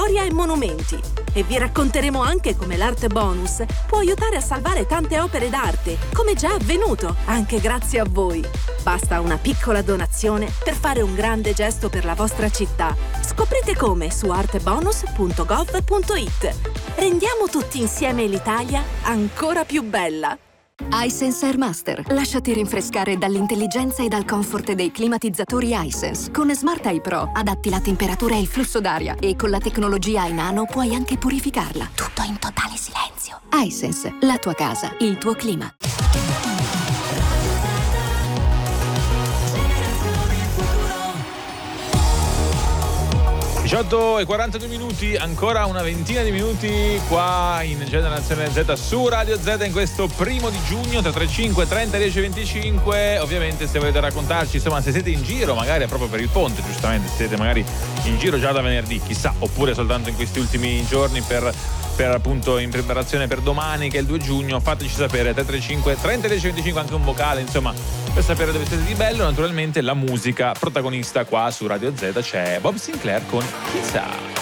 storia e monumenti. E vi racconteremo anche come l'Arte Bonus può aiutare a salvare tante opere d'arte, come già avvenuto, anche grazie a voi. Basta una piccola donazione per fare un grande gesto per la vostra città. Scoprite come su artebonus.gov.it. Rendiamo tutti insieme l'Italia ancora più bella. iSense Air Master. Lasciati rinfrescare dall'intelligenza e dal comfort dei climatizzatori iSense. Con Smart Eye Pro adatti la temperatura e il flusso d'aria e con la tecnologia iNano puoi anche purificarla. Tutto in totale silenzio. iSense, la tua casa, il tuo clima. 18:42, ancora una ventina di minuti qua in Generazione Z su Radio Z in questo 1 giugno, 335 30 10 25. Ovviamente se volete raccontarci, insomma, se siete in giro magari proprio per il ponte, giustamente, se siete magari in giro già da venerdì, chissà, oppure soltanto in questi ultimi giorni per appunto in preparazione per domani che è il 2 giugno, fateci sapere. 335 30 10 25, anche un vocale, insomma, per sapere dove siete di bello. Naturalmente la musica protagonista qua su Radio Z c'è Bob Sinclair con Chissà.